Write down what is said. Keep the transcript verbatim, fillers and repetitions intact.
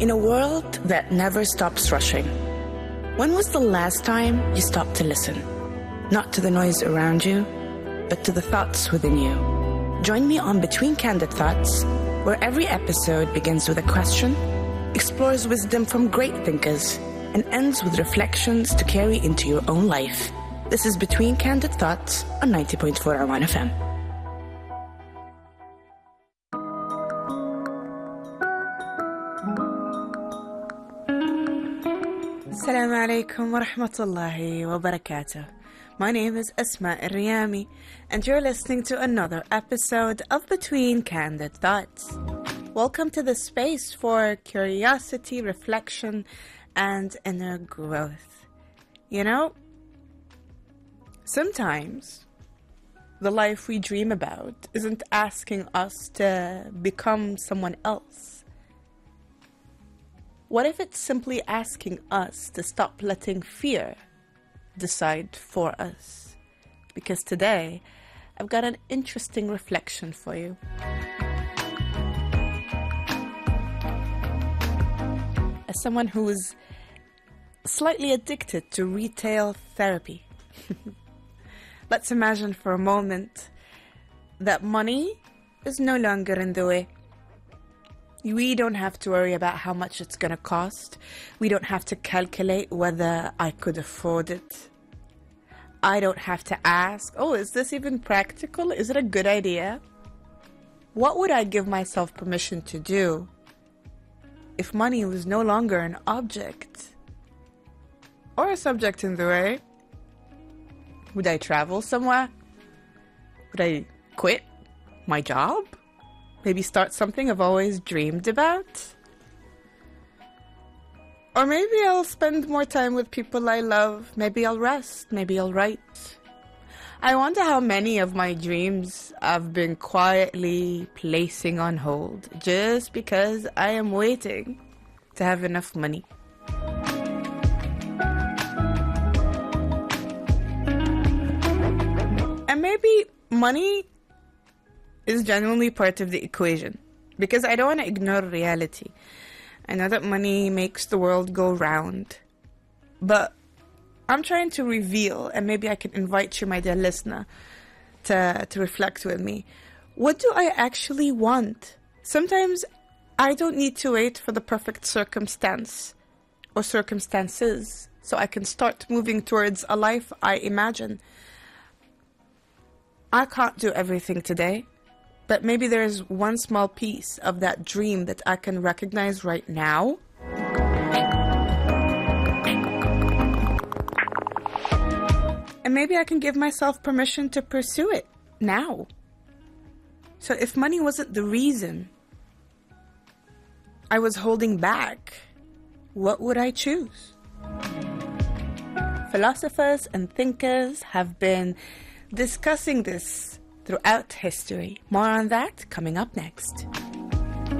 In a world that never stops rushing, when was the last time you stopped to listen? Not to the noise around you, but to the thoughts within you. Join me on Between Candid Thoughts, where every episode begins with a question, explores wisdom from great thinkers, and ends with reflections to carry into your own life. This is Between Candid Thoughts on ninety point four Arwan F M. Assalamu alaikum wa rahmatullahi wa barakatuh. My name is Asma Al-Riyami, and you're listening to another episode of Between Candid Thoughts. Welcome to the space for curiosity, reflection, and inner growth. You know, sometimes the life we dream about isn't asking us to become someone else. What if it's simply asking us to stop letting fear decide for us? Because today, I've got an interesting reflection for you. As someone who is slightly addicted to retail therapy, let's imagine for a moment that money is no longer in the way. We don't have to worry about how much it's going to cost. We don't have to calculate whether I could afford it. I don't have to ask, oh, is this even practical? Is it a good idea? What would I give myself permission to do if money was no longer an object or a subject in the way? Would I travel somewhere? Would I quit my job? Maybe start something I've always dreamed about? Or maybe I'll spend more time with people I love. Maybe I'll rest. Maybe I'll write. I wonder how many of my dreams I've been quietly placing on hold just because I am waiting to have enough money. And maybe money is genuinely part of the equation, because I don't want to ignore reality. I know that money makes the world go round, but I'm trying to reveal, and maybe I can invite you, my dear listener, to, to reflect with me. What do I actually want? Sometimes I don't need to wait for the perfect circumstance or circumstances so I can start moving towards a life I imagine. I can't do everything today, but maybe there's one small piece of that dream that I can recognize right now. And maybe I can give myself permission to pursue it now. So if money wasn't the reason I was holding back, what would I choose? Philosophers and thinkers have been discussing this throughout history. More on that coming up next.